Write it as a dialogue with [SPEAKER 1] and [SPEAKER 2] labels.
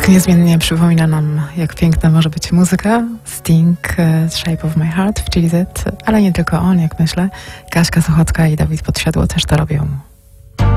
[SPEAKER 1] Tak niezmiennie przypomina nam, jak piękna może być muzyka. Sting, Shape of My Heart w GZ, ale nie tylko on, jak myślę. Kaśka Suchocka i Dawid Podsiadło też to robią.